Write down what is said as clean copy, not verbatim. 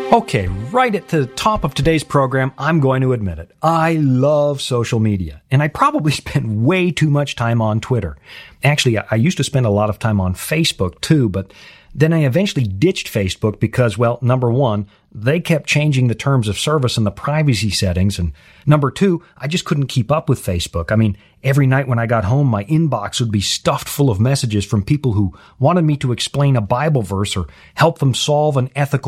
Okay, right at the top of today's program, I'm going to admit it. I love social media, and I probably spend way too much time on Twitter. Actually, I used to spend a lot of time on Facebook too, but then I eventually ditched Facebook because, well, number one, they kept changing the terms of service and the privacy settings, and number two, I just couldn't keep up with Facebook. I mean, every night when I got home, my inbox would be stuffed full of messages from people who wanted me to explain a Bible verse or help them solve an ethical